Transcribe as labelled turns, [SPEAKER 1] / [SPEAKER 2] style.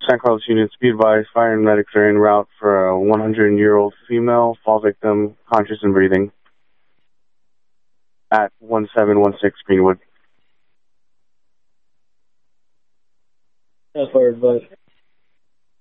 [SPEAKER 1] San Carlos Union, be advised, fire and medics are en route for a 100-year-old female, fall victim, conscious and breathing, at 1716 Greenwood.
[SPEAKER 2] That's fire advice.